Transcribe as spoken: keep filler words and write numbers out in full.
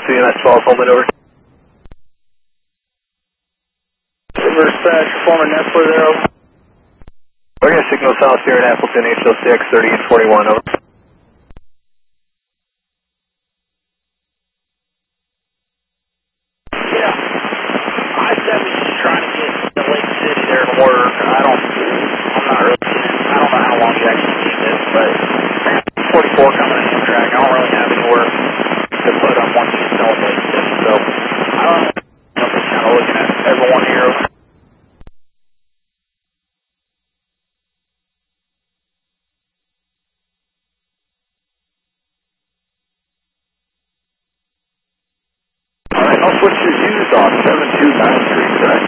C M S twelve, hold it over. Silver Dispatch, former Nestler there, over. We're going to signal south here at Appleton, H L six, thirty-eight forty-one, over. Yeah, I said we just trying to get the Lake City there to work. I don't, I'm not really, I don't know how long you actually need this, but forty-four coming in Amtrak, I don't really have any work to put on one piece of Lake City, so I don't know, I'm just kind of looking at everyone here. Alright, I'll switch your U's off seven two nine three, right?